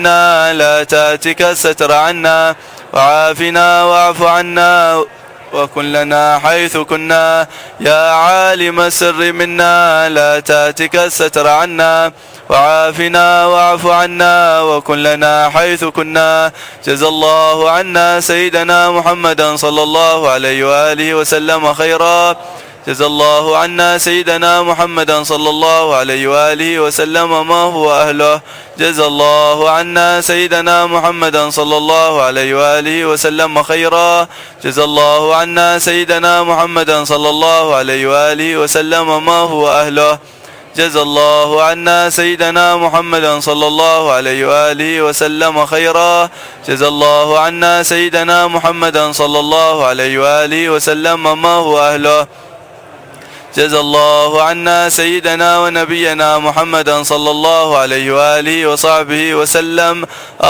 لا تأتك الستر عنا، وعافنا واعف عنا وكن لنا حيث كنا. يا عالم السر منا لا تأتك الستر عنا، وعافنا واعف عنا وكن لنا حيث كنا. جزى الله عنا سيدنا محمدا صلى الله عليه وآله وسلم خيرا. جزى الله عنا سيدنا محمدا صلى الله عليه وآله وسلم ما هو أهله. جزى الله عنا سيدنا محمدا صلى الله عليه وآله وسلم خيرا. جزى الله عنا سيدنا محمدا صلى الله عليه وآله وسلم ما هو أهله. جزى الله عنا سيدنا محمدا صلى الله عليه وآله وسلم خيرا. جزى الله عنا سيدنا محمدا صلى الله عليه وآله وسلم ما هو أهله. جزى الله عنا سيدنا ونبينا محمدا صلى الله عليه وآله وصحبه وسلم